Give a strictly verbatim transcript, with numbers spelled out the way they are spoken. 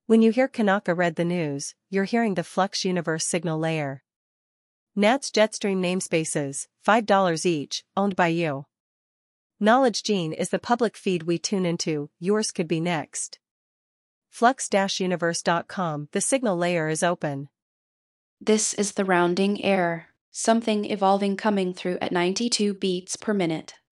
When you hear Kanaka read the news, you're hearing the Flux Universe signal layer. N A T's Jetstream namespaces, five dollars each, owned by you. Knowledge Gene is the public feed we tune into, yours could be next. flux universe dot com, the signal layer is open. This is the rounding error, something evolving coming through at ninety-two beats per minute.